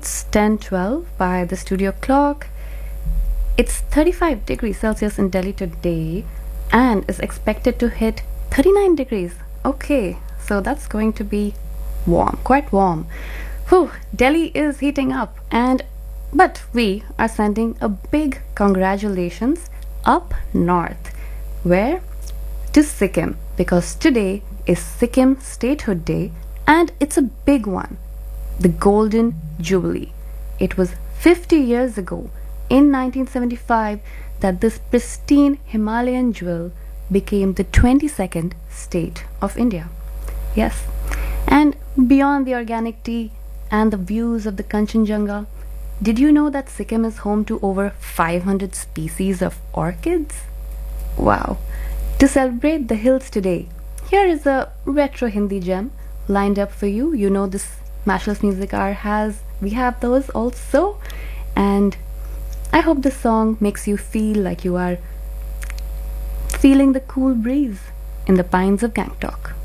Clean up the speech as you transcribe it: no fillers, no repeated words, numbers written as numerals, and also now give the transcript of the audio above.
It's 10:12 by the studio clock. It's 35 degrees Celsius in Delhi today and is expected to hit 39 degrees. Okay, so that's going to be warm, quite warm. Whew, Delhi is heating up but we are sending a big congratulations up north. Where? To Sikkim, because today is Sikkim Statehood Day and it's a big one. The Golden Jubilee. It was 50 years ago, in 1975, that this pristine Himalayan jewel became the 22nd state of India. Yes, and beyond the organic tea and the views of the Kanchenjunga, did you know that Sikkim is home to over 500 species of orchids? Wow. To celebrate the hills today, here is a retro Hindi gem lined up for you. You know this Matchless Music Hour we have those also. And I hope this song makes you feel like you are feeling the cool breeze in the pines of Gangtok.